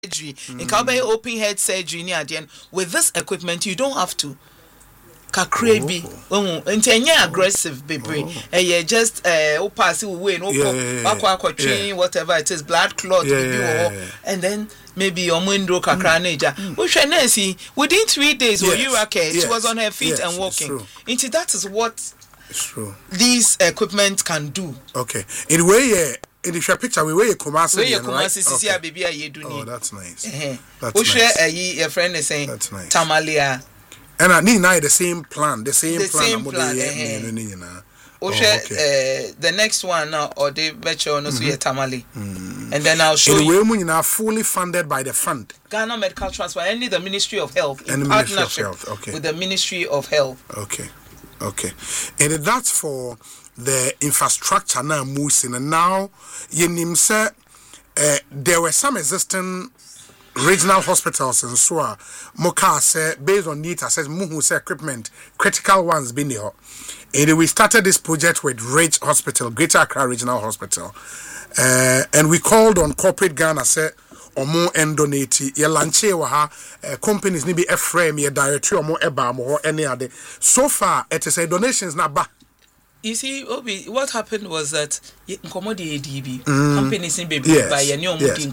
surgery. In Calbe open head surgery near the end. With this equipment, you don't have to. Kakrebi, aggressive, baby. Just pass away, whatever it is, blood clot, and then maybe your window kakraneja. Within 3 days, she was on her feet and walking. Into that is what these equipment can do. Okay, in way. In the picture, we wear Kumasi. Baby, oh, that's nice. That's nice. Your friend is saying that's nice. Tamalia. And I need the same plan. The same plan. The next one or the better on Tamale. And then I'll show you. We are fully funded by the fund. Ghana Medical Transfer, only the Ministry of Health in partnership with the Ministry of Health. Okay. And that's for the infrastructure now moving, and now there were some existing regional hospitals and so on. Moka say based on need assessment, muhu say equipment critical ones been there. And we started this project with Ridge Hospital, Greater Accra Regional Hospital, and we called on corporate Ghana say omo endonate ye lanche wa ha companies ni be a frame ye directory omo eba mo any other. So far it is a donations na ba. You see, Obi, what happened was that Nkomodi ADB companies in baby by any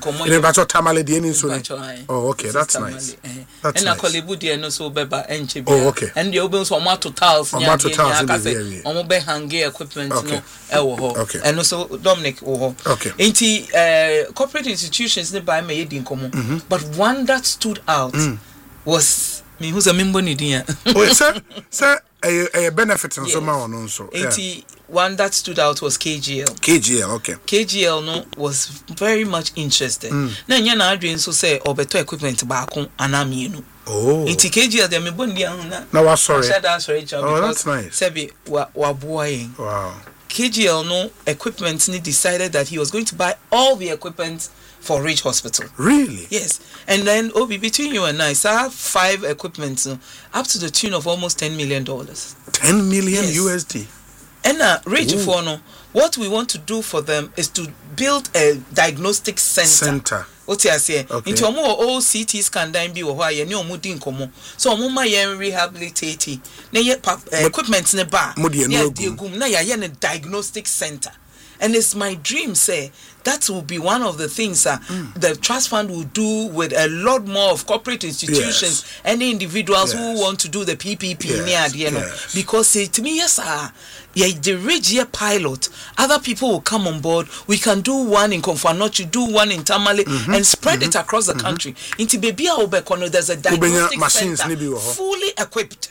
Nkomodi. Oh, okay, that's nice. And a Kolibudi and also Beba and Chibi. Oh, okay. And the opens on Mato Tiles, Omobe Hangi equipment, okay. And also Dominic. Okay. Ain't corporate institutions nearby made in common. But one that stood out was me who's a member Nidia. Oh, sir. A benefit and so on also. One that stood out was KGL. Okay. KGL was very much interested. Na nyana adwen so say obeto equipment baako anamienu. Oh. Inti KGL dem bondia na. No, was sorry. Oh, that's nice. Sebi wa boy. Wow. KGL equipment ni decided that he was going to buy all the equipment for Ridge Hospital. Really? Yes. And then Obi, between you and I have 5 equipments up to the tune of almost $10 million. 10 million USD. And Ridge for what we want to do for them is to build a diagnostic center. What you say? Into a more all CT scan down be or you know mudin komo. So mama yen rehabilitate. Na equipment in the bar. Na ya diagnostic center. And it's my dream, say, that will be one of the things the trust fund will do with a lot more of corporate institutions and individuals who want to do the PPP near the end. Because to me, the Ridge pilot, other people will come on board. We can do one in Konfanochi, do one in Tamale, and spread it across the country. Into Bebia Obekono, there's a diagnostic center fully equipped.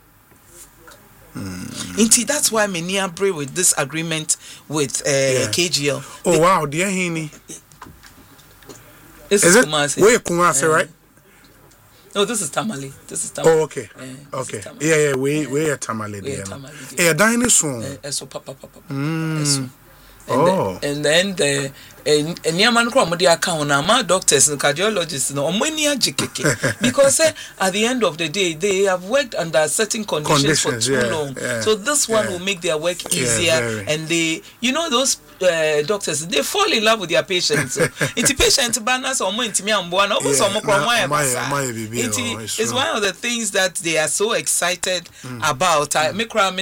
That's why many agree with this agreement with KGL. Oh wow, dear Hini. Is it where Kumasi, right? No, this is Tamale. Oh, okay. Okay. Yeah, we are Tamale. Yeah, dinosaur. So papa. And then the near man from the account now, my doctors and cardiologists no many because at the end of the day they have worked under certain conditions for too long. So this one will make their work easier, and they, those doctors, they fall in love with their patients. It's patient banners or it's one of the things that they are so excited about. Oh,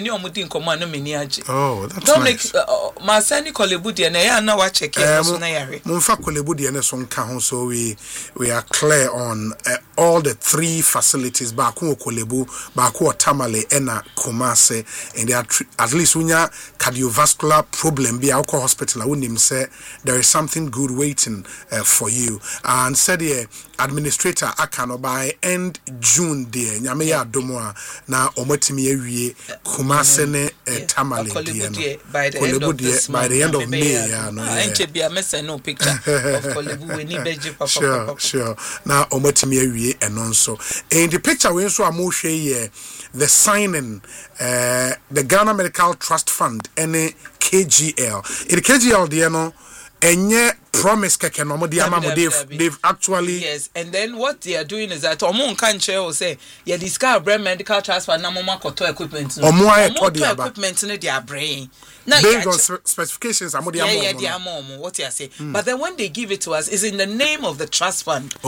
that's nice. Masani Kolibudi and I now watch a Munfa Kolibudi and son kahon, so we are clear on all the 3 facilities Baku Kolebu, Baku Tamale, Ena Kumase, and they are at least unya cardiovascular problem be alcohol hospital. I wouldn't say there is something good waiting for you. And said the administrator Akano by end June dear Nyamea Domoa na Omotimi Ewie Kumase ne Tamale by the end of May. No picture of sure. Now Omotimi Ewie and also in the picture we also are share the signing the Ghana Medical Trust Fund and KGL. In the KGL enye promise keke no mo dia ma mo they've actually yes. And then what they are doing is that omo nkan che o say ye discover brand medical transfer na mo makoto equipment no omo aye to dia equipment no dia brain now based on specifications amodia what you say but then when they give it to us is in the name of the trust fund.